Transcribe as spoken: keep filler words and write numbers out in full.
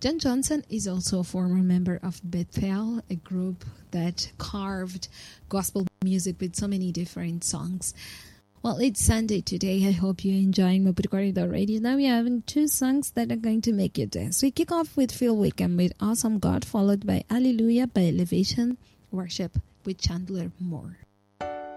John Johnson is also a former member of Bethel, a group that carved gospel music with so many different songs. Well, it's Sunday today. I hope you're enjoying Maputo Corridor Radio. Now we are having two songs that are going to make you dance. We kick off with Phil Wickham with Awesome God, followed by Hallelujah by Elevation Worship with Chandler Moore.